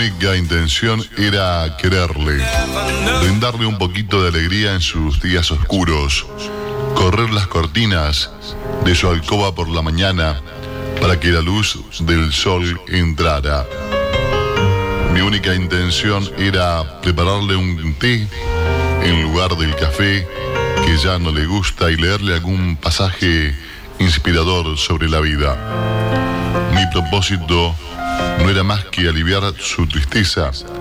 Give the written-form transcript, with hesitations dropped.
única intención era quererle, brindarle un poquito de alegría en sus días oscuros, correr las cortinas de su alcoba por la mañana para que la luz del sol entrara. Mi única intención era prepararle un té en lugar del café que ya no le gusta y leerle algún pasaje inspirador sobre la vida. Mi propósito no era más que aliviar su tristeza